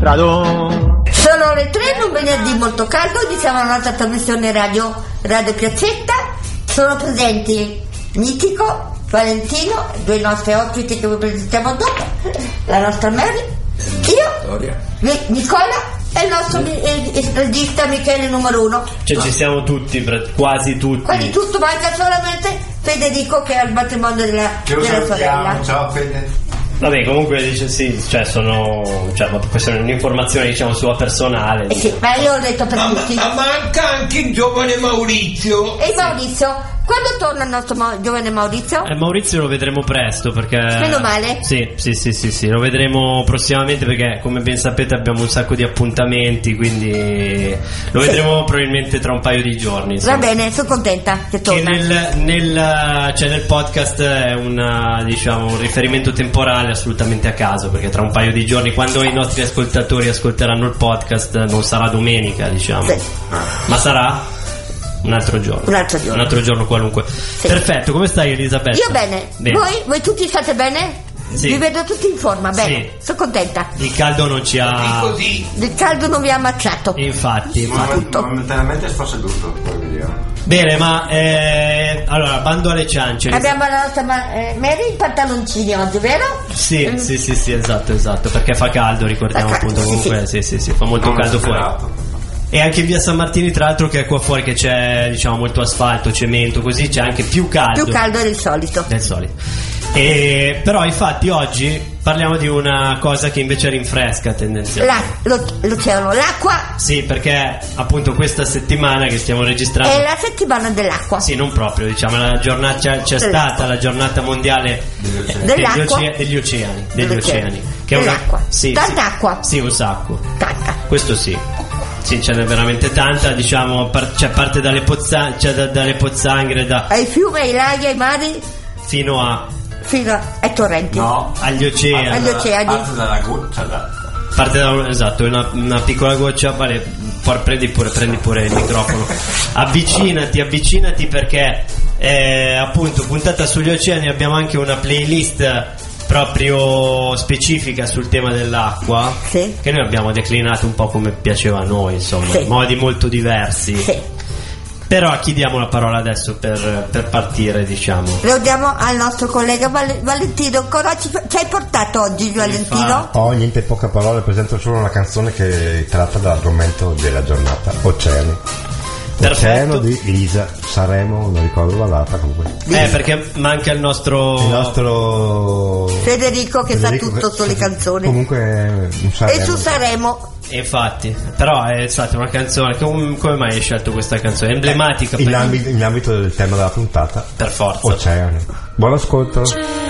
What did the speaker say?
autostrado. Sono le 3, un venerdì molto caldo, iniziamo la nostra trasmissione Radio Piazzetta. Sono presenti Mitico, Valentino, due nostri ospiti che vi presentiamo dopo, la nostra Mary, io, Nicola e il nostro regista Michele numero 1. Cioè ci siamo tutti, quasi tutti. Quasi tutto, manca solamente Federico che è al matrimonio della sorella. Ciao Fede. Vabbè, comunque dice sì, cioè questa è un'informazione diciamo sua personale. Sì, ma io ho detto per tutti. Ma manca anche il giovane Maurizio. E Maurizio? Quando torna il nostro giovane Maurizio? Maurizio lo vedremo presto perché... Meno male? Sì, lo vedremo prossimamente perché come ben sapete abbiamo un sacco di appuntamenti, quindi lo vedremo probabilmente tra un paio di giorni. Insomma. Va bene, sono contenta che torna. Che nel podcast è un riferimento temporale assolutamente a caso, perché tra un paio di giorni, quando i nostri ascoltatori ascolteranno il podcast, non sarà domenica, diciamo. Sì. Ma sarà un altro giorno qualunque. Sì. Perfetto, come stai Elisabetta? Io bene. Voi tutti state bene? Sì. Vi vedo tutti in forma, bene, sì. Sono contenta. Il caldo non ci ha... Il caldo non vi ha ammazzato. Infatti. Momentaneamente sto seduto, poi vediamo. Bene, ma allora, bando alle ciance. Abbiamo la nostra Mary in pantaloncini oggi, vero? Sì, esatto, perché fa caldo, ricordiamo appunto comunque, sì, fa molto caldo fuori. E anche in via San Martini, tra l'altro, che è qua fuori che c'è diciamo molto asfalto, cemento, così c'è anche più caldo. Più caldo del solito. Però infatti oggi parliamo di una cosa che invece rinfresca tendenzialmente. L'oceano, l'acqua. Sì, perché appunto questa settimana che stiamo registrando è la settimana dell'acqua. Sì, non proprio, diciamo la giornata c'è stata la giornata mondiale degli oceani. Che è dell'acqua. Sì, tanta acqua. Sì, un sacco. Tanta. Questo sì. Sì, ce n'è veramente tanta, diciamo, parte dalle pozzanghere, ai fiumi, ai laghi, ai mari, fino ai torrenti. No, agli oceani. Parte dalla goccia. Parte da esatto, una piccola goccia, vale, prendi pure il microfono. Avvicinati perché appunto puntata sugli oceani abbiamo anche una playlist proprio specifica sul tema dell'acqua, sì, che noi abbiamo declinato un po' come piaceva a noi, insomma, sì, in modi molto diversi. Sì. Però a chi diamo la parola adesso per partire, diciamo? Lo diamo al nostro collega Valentino. Cosa ci hai portato oggi, Valentino? Niente, poche parole, presento solo una canzone che tratta dell'argomento della giornata, Oceani. Oceano di Lisa Sanremo, non ricordo la data comunque. Perché manca il nostro Federico che sa tutto sulle canzoni. Comunque e su Sanremo. Infatti, però è stata una canzone. Come mai hai scelto questa canzone? Emblematica in ambito del tema della puntata. Per forza. Oceani. Buon ascolto.